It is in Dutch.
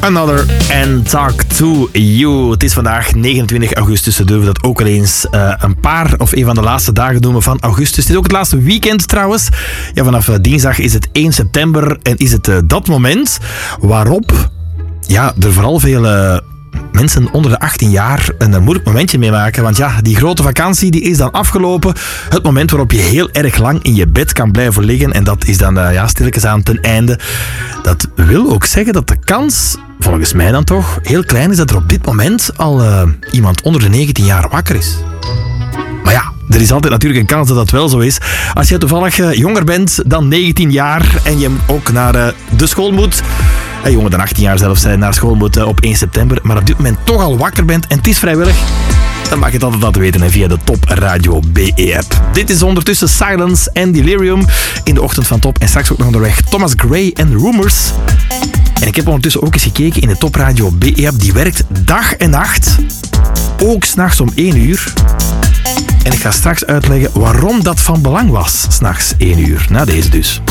Another and Talk to You. Het is vandaag 29 augustus. We durven dat ook al eens een van de laatste dagen noemen van augustus. Het is ook het laatste weekend trouwens. Ja, vanaf dinsdag is het 1 september en is het dat moment waarop er vooral veel mensen onder de 18 jaar een moeilijk momentje meemaken. Want ja, die grote vakantie die is dan afgelopen. Het moment waarop je heel erg lang in je bed kan blijven liggen. En dat is dan stilletjes aan ten einde. Dat wil ook zeggen dat de kans, volgens mij dan toch, heel klein is dat er op dit moment al iemand onder de 19 jaar wakker is. Maar ja, er is altijd natuurlijk een kans dat dat wel zo is. Als je toevallig jonger bent dan 19 jaar en je ook naar de school moet, jonger dan 18 jaar zelfs, naar school moet op 1 september, maar op dit moment toch al wakker bent en het is vrijwillig, dan mag je het altijd laten weten via de Top Radio BE-app. Dit is ondertussen Silence and Delirium in de ochtend van Top. En straks ook nog onderweg Thomas Gray en Rumors. En ik heb ondertussen ook eens gekeken in de Top Radio BE-app. Die werkt dag en nacht. Ook 's nachts om 1 uur. En ik ga straks uitleggen waarom dat van belang was, 's nachts 1 uur. Na deze dus.